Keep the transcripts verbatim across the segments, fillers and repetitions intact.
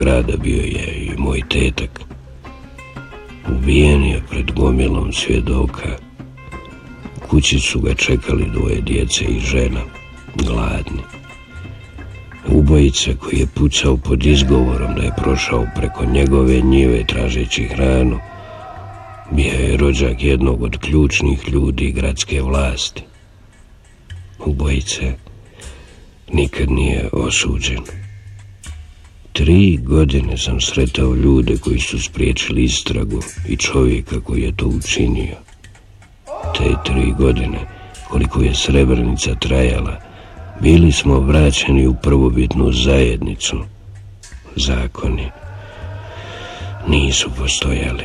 grada bio je i moj tetak. Ubijen je pred gomilom svjedoka. U kući su ga čekali dvoje djece i žena, gladni. Ubojica koji je pucao pod izgovorom da je prošao preko njegove njive tražeći hranu, bio je rođak jednog od ključnih ljudi gradske vlasti. Ubojica nikad nije osuđen. Tri godine sam sretao ljude koji su spriječili istragu i čovjeka koji je to učinio. Te tri godine, koliko je Srebrenica trajala, bili smo vraćeni u prvobitnu zajednicu. Zakoni nisu postojali.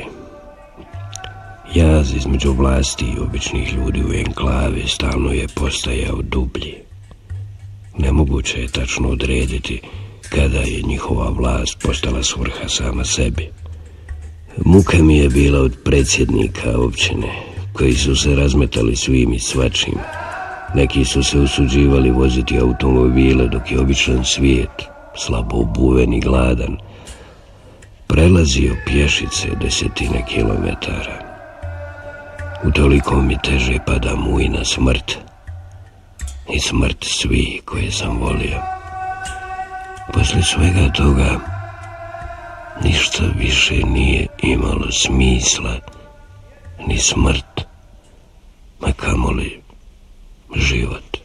Jaz između vlasti i običnih ljudi u enklave stalno je postajao dublji. Nemoguće je tačno odrediti kada je njihova vlast postala svrha sama sebi. Muka mi je bila od predsjednika općine, koji su se razmetali svim i svačim. Neki su se usuđivali voziti automobile dok je običan svijet, slabo obuven i gladan, prelazio pješice desetine kilometara. Utoliko mi teže pada mujna smrt i smrt svi koje sam volio. Posle svega toga ništa više nije imalo smisla, ni smrt, a kamoli život.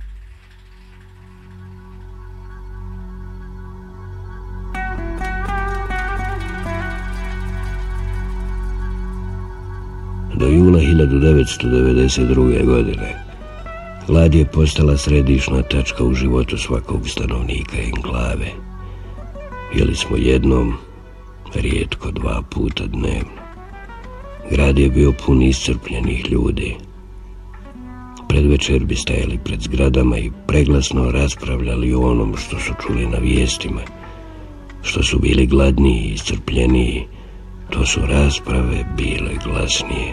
Do jula hiljadu devetsto devedeset druge. godine glad je postala središnja tačka u životu svakog stanovnika enklave. Jeli smo jednom, rijetko dva puta dnevno. Grad je bio pun iscrpljenih ljudi. Predvečer bi stajali pred zgradama i preglasno raspravljali o onom što su čuli na vijestima. Što su bili gladniji i iscrpljeniji, to su rasprave bile glasnije.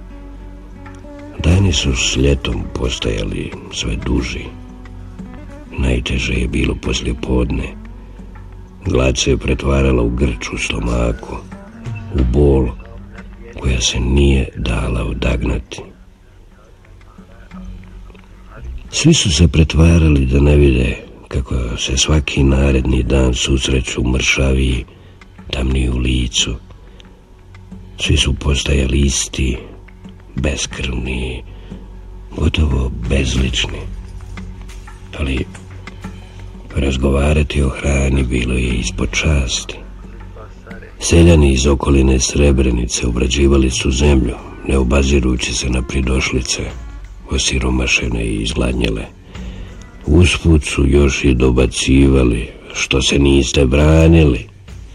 Dani su s ljetom postajali sve duži. Najteže je bilo poslije podne. Glad se je pretvarala u grč u stomaku, u bol koja se nije dala odagnati. Svi su se pretvarali da ne vide kako se svaki naredni dan susreću mršaviji, tamni u licu. Svi su postajali isti, beskrvni, gotovo bezlični. Ali razgovarati o hrani bilo je ispod časti. Seljani iz okoline Srebrenice obrađivali su zemlju, ne obazirujući se na pridošlice, osiromašene i izgladnjele. Usput su još i dobacivali, što se niste branili.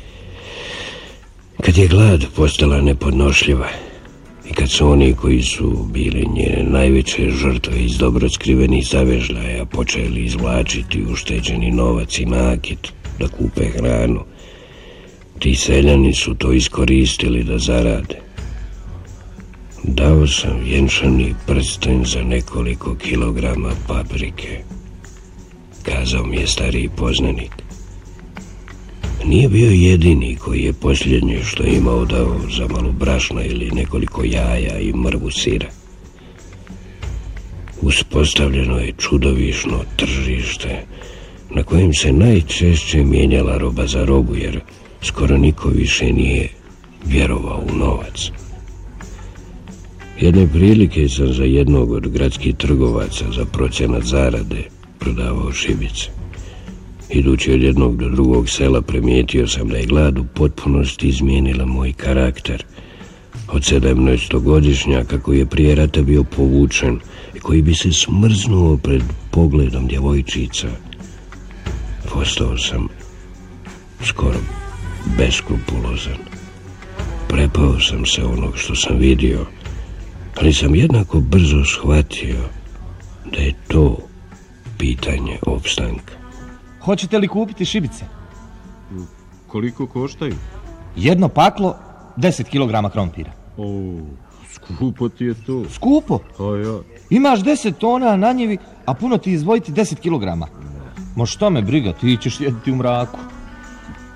Kad je glad postala nepodnošljiva i kad su oni koji su bili njene najveće žrtve iz dobro skrivenih zavežljaja počeli izvlačiti ušteđeni novac i nakit da kupe hranu, ti seljani su to iskoristili da zarade. Dao sam vjenčani prsten za nekoliko kilograma paprike, kazao mi je stariji poznanik. Nije bio jedini koji je posljednje što je imao dao za malo brašna ili nekoliko jaja i mrvu sira. Uspostavljeno je čudovišno tržište na kojem se najčešće mijenjala roba za robu, jer skoro niko više nije vjerovao u novac. Jedne prilike sam za jednog od gradskih trgovaca za procenat zarade prodavao šibice. Idući od jednog do drugog sela primijetio sam da je glad u potpunosti izmijenila moj karakter. Od sedamnaestogodišnjaka koji je prije rata bio povučen i koji bi se smrznuo pred pogledom djevojčica, postao sam skoro beskrupulozan. Prepao sam se onog što sam vidio, ali sam jednako brzo shvatio da je to pitanje opstanka. Hoćete li kupiti šibice? Koliko koštaju? Jedno paklo, deset kilograma krompira. O, skupo ti je to. Skupo? A ja. Imaš deset tona na njivi, a puno ti izvojiti deset kilograma. Ma šta me briga, ti ćeš jediti u mraku.